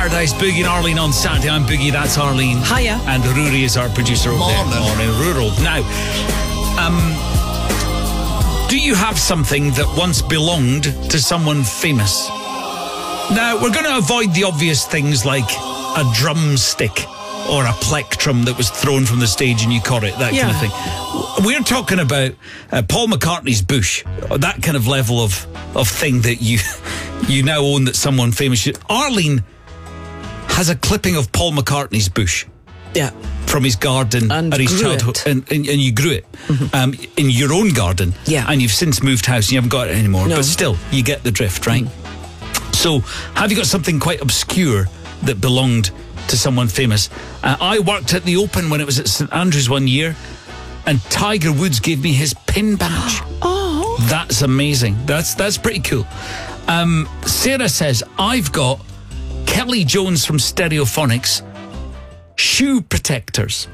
Paradise, Boogie and Arlene on Saturday. I'm Boogie, that's Arlene. Hiya. And Rory is our producer over there. Morning, Rural. Now, do you have something that once belonged to someone famous? Now, we're going to avoid the obvious things like a drumstick or a plectrum that was thrown from the stage and you caught it, that kind of thing. We're talking about Paul McCartney's bush, that kind of level of thing that you now own that someone famous should. Arlene has a clipping of Paul McCartney's bush. Yeah. From his garden and at his childhood. And you grew it in your own garden. Yeah. And you've since moved house and you haven't got it anymore. No. But still, you get the drift, right? So, have you got something quite obscure that belonged to someone famous? I worked at the Open when it was at St Andrews one year, and Tiger Woods gave me his pin badge. Oh. That's amazing. That's pretty cool. Sarah says, I've got Kelly Jones from Stereophonics shoe protectors.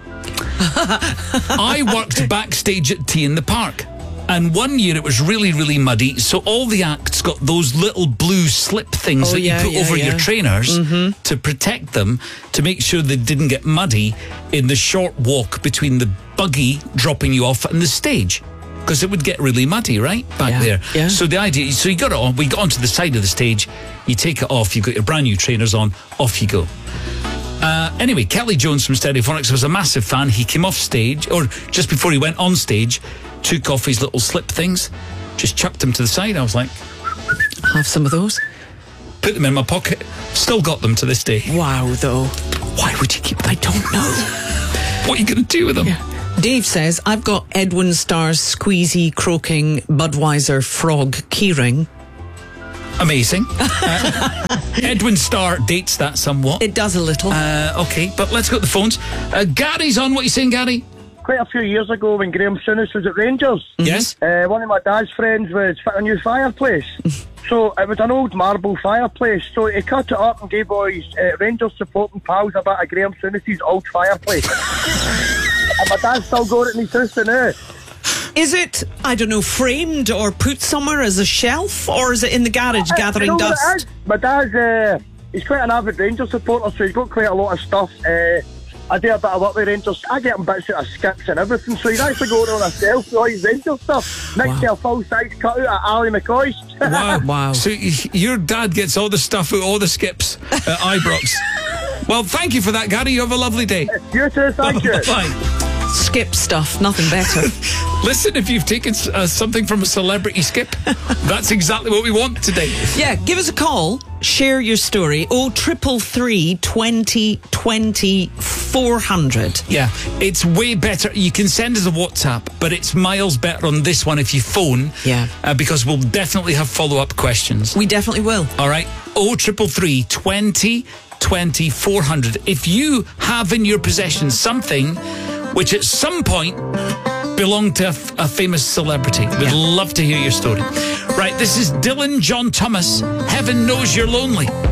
I worked backstage at Tea in the Park, and one year it was really, really muddy, so all the acts got those little blue slip things you put over your trainers to protect them, to make sure they didn't get muddy in the short walk between the buggy dropping you off and the stage, because it would get really muddy right back there. Yeah. So the idea, so you got it on, we got onto the side of the stage, you take it off, you've got your brand new trainers on, off you go. Anyway, Kelly Jones from Stereophonics was a massive fan. He came off stage, or just before he went on stage, took off his little slip things, just chucked them to the side. I was like, have some of those. Put them in my pocket. Still got them to this day. Wow, though. Why would you keep them? I don't know. What are you going to do with them? Yeah. Dave says, I've got Edwin Starr's squeezy, croaking Budweiser frog keyring. Amazing. Edwin Starr dates that somewhat. It does a little. Okay, but let's go to the phones. Gary's on. What are you saying, Gary? Quite a few years ago when Graham Souness was at Rangers. Yes. One of my dad's friends was fitting a new fireplace. So it was an old marble fireplace. So he cut it up and gave all his Rangers supporting pals a bit of Graham Souness' old fireplace. And my dad's still got it in his house now. Is it, I don't know, framed or put somewhere as a shelf, or is it in the garage gathering dust? My dad's, he's quite an avid Rangers supporter, so he's got quite a lot of stuff. I do a bit of work with Rangers. I get him bits out of skips and everything, so he's actually going on a shelf with all his Rangers stuff next to a full-size cutout at Ali McCoy's. Wow. So your dad gets all the stuff out, all the skips at Ibrox. Well, thank you for that, Gary. You have a lovely day. You too, thank you. Bye. Skip stuff, nothing better. Listen, if you've taken something from a celebrity skip, that's exactly what we want today. Yeah, give us a call, share your story. 0333 20 20 400. Yeah, it's way better. You can send us a WhatsApp, but it's miles better on this one if you phone. Yeah. Because we'll definitely have follow-up questions. We definitely will. All right, 0333 20 20 400. If you have in your possession something which at some point belonged to a famous celebrity, we'd love to hear your story. Right, this is Dylan John Thomas. Heaven Knows You're Lonely.